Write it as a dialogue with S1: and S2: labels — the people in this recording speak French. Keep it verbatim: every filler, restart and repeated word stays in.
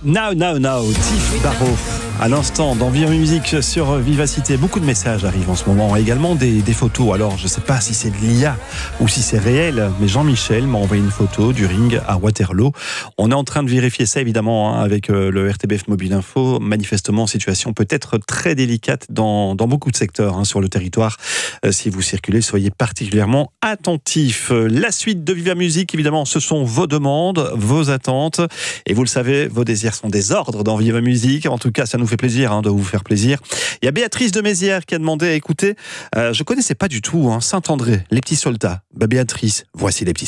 S1: Now, now, now, Tiff Barrow. À l'instant, dans Viva Musique sur Vivacité, beaucoup de messages arrivent en ce moment, également des, des photos. Alors, je ne sais pas si c'est de l'I A ou si c'est réel, mais Jean-Michel m'a envoyé une photo du ring à Waterloo. On est en train de vérifier ça, évidemment, hein, avec euh, le R T B F Mobile Info. Manifestement, situation peut être très délicate dans, dans beaucoup de secteurs hein, sur le territoire. Euh, si vous circulez, soyez particulièrement attentifs. La suite de Viva Musique, évidemment, ce sont vos demandes, vos attentes. Et vous le savez, vos désirs sont des ordres dans Viva Musique. En tout cas, ça nous fait plaisir hein, de vous faire plaisir. Il y a Béatrice de Mézières qui a demandé à écouter. Euh, je connaissais pas du tout hein, Saint-André, les petits soldats. Bah, Béatrice, voici les petits